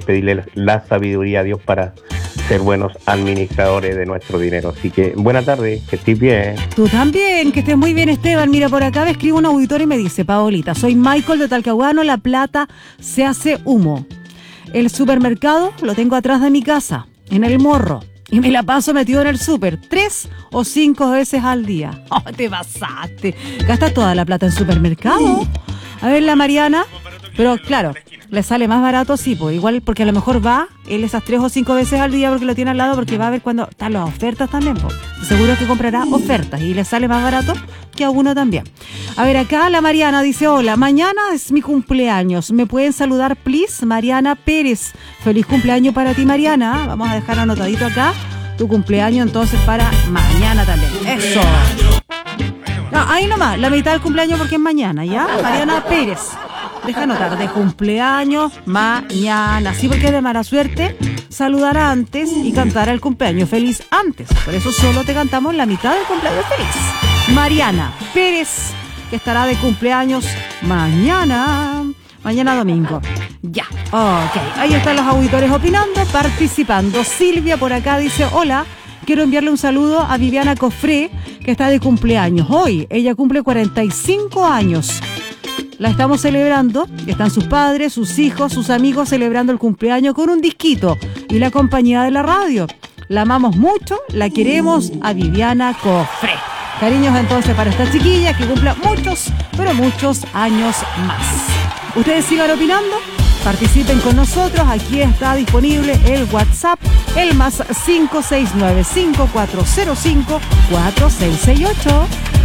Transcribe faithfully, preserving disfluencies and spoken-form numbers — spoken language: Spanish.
pedirle la sabiduría a Dios para ser buenos administradores de nuestro dinero. Así que buena tarde, que estés bien. Tú también, que estés muy bien, Esteban. Mira, por acá me escribe un auditor y me dice: Paolita, soy Michael de Talcahuano, La Plata se hace humo. El supermercado lo tengo atrás de mi casa, en el morro, y me la paso metido en el súper tres o cinco veces al día. Oh, te pasaste. ¿Gastas toda la plata en supermercado? A ver, la Mariana, pero claro, le sale más barato, sí, pues igual, porque a lo mejor va él esas tres o cinco veces al día porque lo tiene al lado, porque va a ver cuando están las ofertas también, pues. Seguro que comprará ofertas y le sale más barato que a uno también. A ver, acá la Mariana dice: hola, mañana es mi cumpleaños, ¿me pueden saludar, please? Mariana Pérez. Feliz cumpleaños para ti, Mariana. Vamos a dejar anotadito acá tu cumpleaños entonces para mañana también. Eso. No, ahí nomás, la mitad del cumpleaños porque es mañana, ¿ya? Mariana Pérez. Deja anotar, de cumpleaños mañana. Sí, porque es de mala suerte saludar antes y cantar el cumpleaños feliz antes. Por eso solo te cantamos la mitad del cumpleaños feliz. Mariana Pérez, que estará de cumpleaños mañana. Mañana domingo. Ya, ok. Ahí están los auditores opinando, participando. Silvia por acá dice: hola, quiero enviarle un saludo a Viviana Cofré, que está de cumpleaños hoy. Ella cumple cuarenta y cinco años. La estamos celebrando, están sus padres, sus hijos, sus amigos celebrando el cumpleaños con un disquito y la compañía de la radio. La amamos mucho, la queremos a Viviana Cofré. Cariños entonces para esta chiquilla que cumpla muchos, pero muchos años más. Ustedes sigan opinando, participen con nosotros. Aquí está disponible el WhatsApp, el más cinco seis nueve, cinco cuatro cero cinco, cuatro seis seis ocho.